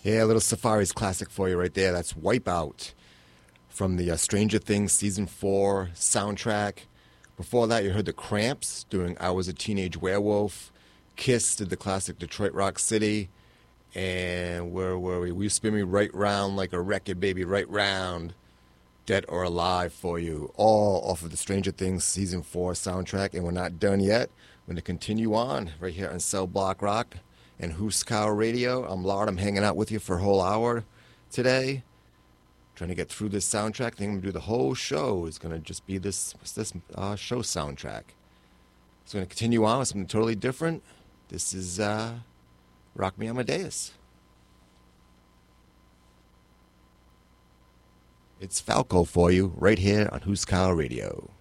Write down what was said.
Yeah, a little Safari's classic for you right there. That's Wipeout from the Stranger Things Season 4 soundtrack. Before that, you heard the Cramps doing I Was a Teenage Werewolf. Kiss did the classic Detroit Rock City. And where were we? We Spin Me Right Round Like a Record, Baby, Right Round. Dead or Alive for you. All off of the Stranger Things Season 4 soundtrack. And we're not done yet. We're going to continue on right here on Cell Block Rock and Huskow Radio. I'm Lard. I'm hanging out with you for a whole hour today. Trying to get through this soundtrack. I think I'm going to do the whole show. It's going to just be this show soundtrack. So I'm going to continue on with something totally different. This is Rock Me Amadeus. It's Falco for you right here on Huskow Radio.